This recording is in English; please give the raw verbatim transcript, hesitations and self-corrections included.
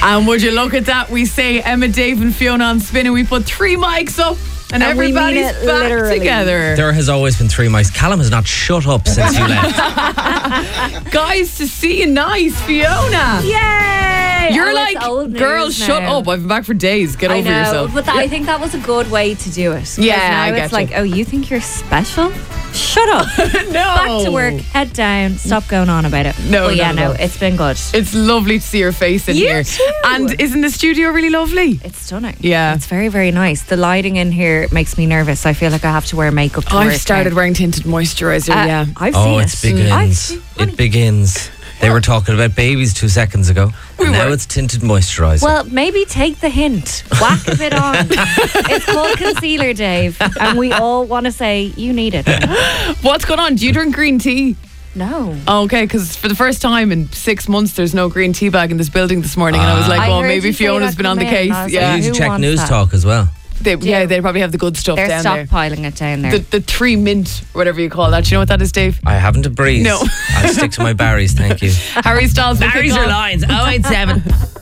And would you look at that? We say Emma, Dave and Fiona on Spin, and we put three mics up. And, and everybody's it back literally. together. There has always been three mics. Callum has not shut up since you left. Guys, to see you nice, Fiona. Yay! You're Oh, like, it's old news girls, now. shut up. I've been back for days. Get I over know, yourself. but th- I think that was a good way to do it. 'Cause Yeah, now I it's get you. like, oh, you think you're special? Shut up. No. Back to work, head down, stop going on about it. No, But yeah, not at no, all. it's been good. It's lovely to see your face in You here. too. And isn't the studio really lovely? It's stunning. Yeah. It's very, very nice. The lighting in here makes me nervous. I feel like I have to wear makeup to work I've started now. wearing tinted moisturiser, Uh, yeah. I've Oh, seen it it. begins. I've seen It begins. They were talking about babies two seconds ago. We and now were. it's tinted moisturiser. Well, maybe take the hint. Whack a bit on. It's called concealer, Dave. And we all want to say, you need it. What's going on? Do you drink green tea? No. Oh, okay, because for the first time in six months, there's no green tea bag in this building this morning. And I was like, I oh, heard maybe you say Fiona's that been on the come in. case. I was you Yeah. like, need to who check wants News that? Talk as well. They, yeah, they probably have the good stuff They're down there. stockpiling it down there. The, the tree mint, whatever you call that. Do you know what that is, Dave? I haven't a breeze. No. I'll stick to my Barry's, thank you. Harry Styles will Barry's kick your off. lines, oh eight seven